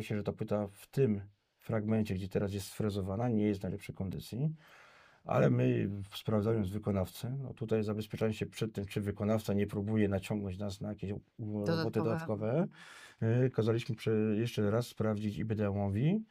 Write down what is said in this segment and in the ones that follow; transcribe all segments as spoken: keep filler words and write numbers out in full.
okazało się, że ta płyta w tym fragmencie, gdzie teraz jest sfrezowana, nie jest w najlepszej kondycji. Ale my, sprawdzając wykonawcę, no tutaj zabezpieczając się przed tym, czy wykonawca nie próbuje naciągnąć nas na jakieś u- roboty Dodatkowe. dodatkowe, y, kazaliśmy prze- jeszcze raz sprawdzić I B D M-owi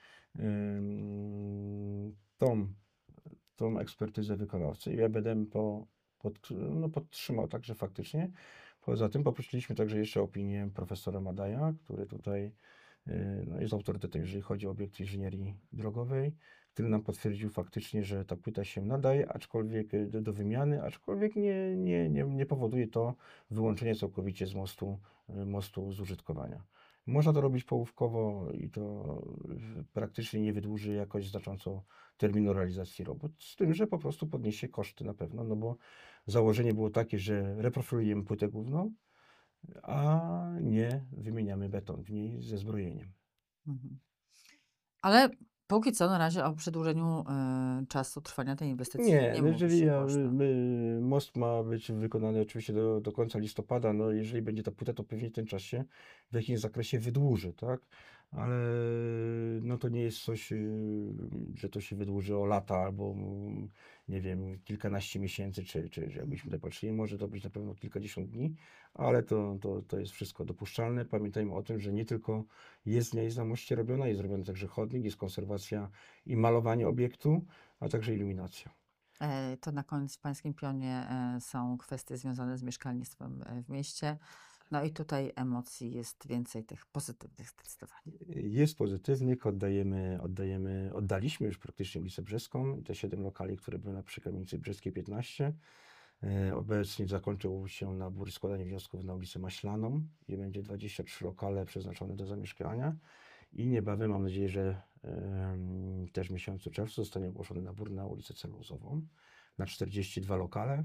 ym, tą, tą ekspertyzę wykonawcy. I I B D M po, pod, no, podtrzymał także faktycznie. Poza tym poprosiliśmy także jeszcze opinię profesora Madaja, który tutaj y, no, jest autorytetem, jeżeli chodzi o obiekty inżynierii drogowej, który nam potwierdził faktycznie, że ta płyta się nadaje, aczkolwiek y, do, do wymiany, aczkolwiek nie, nie, nie, nie powoduje to wyłączenia całkowicie z mostu, y, mostu z użytkowania. Można to robić połówkowo i to y, praktycznie nie wydłuży jakoś znacząco terminu realizacji robót, z tym, że po prostu podniesie koszty na pewno, no bo założenie było takie, że reprofilujemy płytę główną, a nie wymieniamy beton w niej ze zbrojeniem. Mhm. Ale póki co na razie o przedłużeniu y, czasu trwania tej inwestycji Nie, nie no mówi jeżeli się ja, głośno. my, most ma być wykonany oczywiście do, do końca listopada, no jeżeli będzie ta płyta, to pewnie ten czas się w jakimś zakresie wydłuży, tak? Ale no to nie jest coś, y, że to się wydłuży o lata albo mm, nie wiem, kilkanaście miesięcy, czy, czy, czy jakbyśmy tutaj patrzyli, może to być na pewno kilkadziesiąt dni, ale to, to, to jest wszystko dopuszczalne. Pamiętajmy o tym, że nie tylko jezdnia jest na moście robiona, jest robiony także chodnik, jest konserwacja i malowanie obiektu, a także iluminacja. E, To na koniec w Pańskim Pionie e, są kwestie związane z mieszkalnictwem e, w mieście. No i tutaj emocji jest więcej tych pozytywnych zdecydowanie. Jest pozytywnik, oddajemy, oddajemy, oddaliśmy już praktycznie ulicę Brzeską i te siedem lokali, które były na przy kamienicy Brzeskiej piętnaście. E, Obecnie zakończył się nabór składania wniosków na ulicę Maślaną, gdzie będzie dwadzieścia trzy lokale przeznaczone do zamieszkania i niebawem, mam nadzieję, że em, też w miesiącu czerwcu zostanie ogłoszony nabór na ulicę Celuzową na czterdzieści dwa lokale.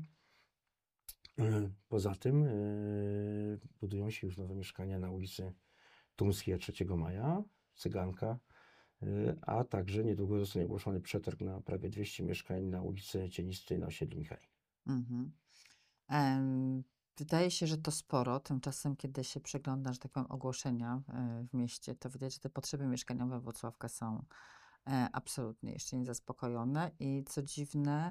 E, Poza tym e, budują się już nowe mieszkania na ulicy Tumskiej trzeciego maja, Cyganka, y, a także niedługo zostanie ogłoszony przetarg na prawie dwieście mieszkań na ulicy Cienistej na osiedlu Michali. Mhm. Em, Wydaje się, że to sporo. Tymczasem, kiedy się przegląda, że tak powiem, ogłoszenia e, w mieście, to widać, że te potrzeby mieszkaniowe Włocławka są e, absolutnie jeszcze nie zaspokojone. I co dziwne,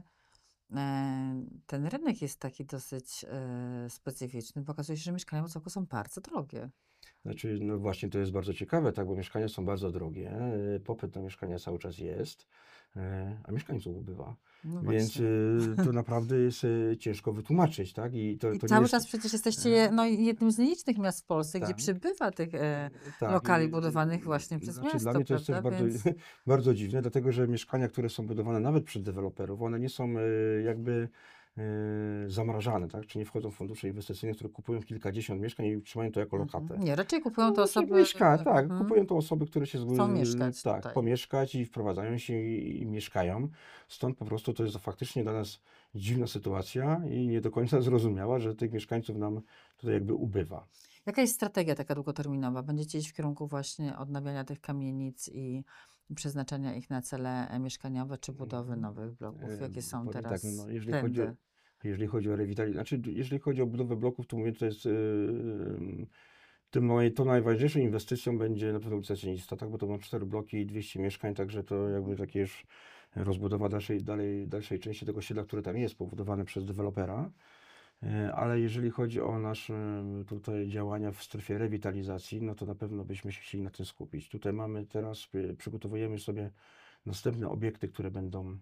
e, ten rynek jest taki dosyć e, specyficzny, bo okazuje się, że mieszkania w Włocławku są bardzo drogie. Znaczy, no właśnie to jest bardzo ciekawe, tak, bo mieszkania są bardzo drogie, y, popyt na mieszkania cały czas jest, y, a mieszkańców ubywa. No Więc właśnie. y, to naprawdę jest y, ciężko wytłumaczyć, tak? I to, I to nie cały jest. czas przecież jesteście y, je- no, jednym z nielicznych miast w Polsce, gdzie Tak. przybywa tych e, Tak, lokali i, budowanych właśnie y, przez znaczy dla miasto, mnie to jest też prawda? bardzo, Więc bardzo dziwne, dlatego że mieszkania, które są budowane nawet przez deweloperów, one nie są y, jakby y, zamrażane, tak? Czy nie wchodzą w fundusze inwestycyjne, które kupują kilkadziesiąt mieszkań i trzymają to jako mhm. lokatę. Nie, raczej kupują No, to znaczy osoby, mieszka, tak, mhm, kupują to osoby, które się chcą zgły- mieszkać tak, tutaj. pomieszkać i wprowadzają się i, i mieszkają. Stąd po prostu to jest faktycznie dla nas dziwna sytuacja i nie do końca zrozumiała, że tych mieszkańców nam tutaj jakby ubywa. Jaka jest strategia taka długoterminowa? Będziecie iść w kierunku właśnie odnawiania tych kamienic i przeznaczenia ich na cele e, mieszkaniowe czy budowy nowych bloków? E, Jakie są Powiem tak, no, no, teraz jeżeli chodzi o, trendy? jeżeli chodzi o rewitalizację, znaczy jeżeli chodzi o budowę bloków, to mówię, to jest yy, tym naj, to najważniejszą inwestycją będzie na pewno ulica Cienista, tak, bo to ma cztery bloki i dwieście mieszkań, także to jakby takie już rozbudowa dalszej, dalej, dalszej części tego osiedla, które tam jest, pobudowane przez dewelopera. E, Ale jeżeli chodzi o nasze tutaj działania w strefie rewitalizacji, no to na pewno byśmy się chcieli na tym skupić. Tutaj mamy teraz, y, przygotowujemy sobie następne obiekty, które będą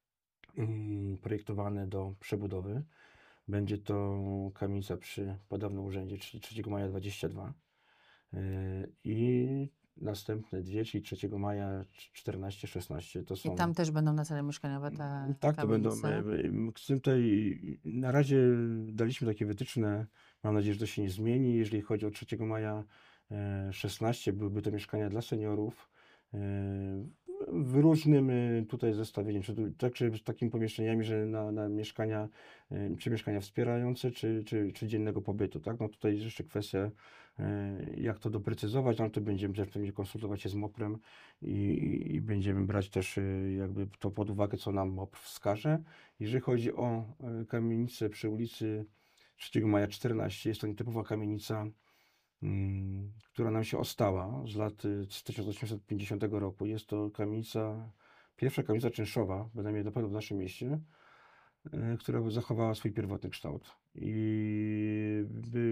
mm, projektowane do przebudowy. Będzie to kamienica przy podobnym urzędzie, czyli trzeciego maja dwadzieścia dwa. Yy, I następne dwie, czyli trzeciego maja czternaście, szesnaście, to I są. tam też będą na cele mieszkaniowe te Tak, to będą. e, kamienice? e, Z tym tutaj na razie daliśmy takie wytyczne. Mam nadzieję, że to się nie zmieni. Jeżeli chodzi o trzeciego maja e, szesnaście, byłyby to mieszkania dla seniorów. e, W różnym e, tutaj zestawieniu, czy tu- także z takimi pomieszczeniami, że na, na mieszkania, e, czy mieszkania wspierające, czy, czy, czy dziennego pobytu, tak? No tutaj jest jeszcze kwestia, e, jak to doprecyzować, no ale to będziemy też będzie konsultować się z MOPR-em i, i, i będziemy brać też y, jakby to pod uwagę, co nam MOPR wskaże. Jeżeli chodzi o y, kamienicę przy ulicy trzeciego maja czternaście, jest to nietypowa kamienica mm, która nam się ostała z lat y, z tysiąc osiemset pięćdziesiątego roku. Jest to kamienica, pierwsza kamienica czynszowa, bynajmniej na pewno w naszym mieście, y, która zachowała swój pierwotny kształt. I by